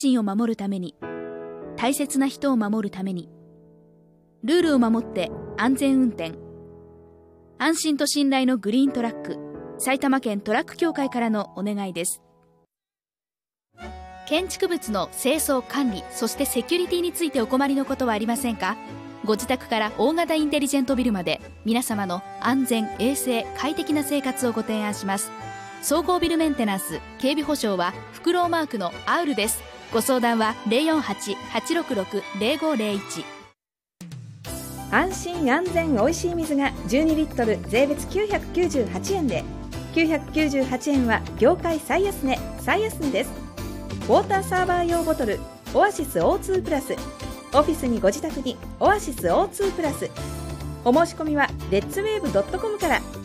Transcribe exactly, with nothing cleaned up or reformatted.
心を守るために、大切な人を守るために、ルールを守って安全運転。安心と信頼のグリーントラック、埼玉県トラック協会からのお願いです。建築物の清掃管理、そしてセキュリティについてお困りのことはありませんか？ご自宅から大型インテリジェントビルまで、皆様の安全・衛生・快適な生活をご提案します。総合ビルメンテナンス、警備保証はフクロウマークのアウルです。ご相談は ゼロよんはち はちろくろく ゼロごゼロいち。 安心安全おいしい水がじゅうにリットル税別きゅうひゃくきゅうじゅうはちえんで、きゅうひゃくきゅうじゅうはちえんは業界最安値最安値です。ウォーターサーバー用ボトルオアシス オーツー プラス、オフィスにご自宅にオアシス オーツー プラス。お申し込みはレッツウェーブドットコムから。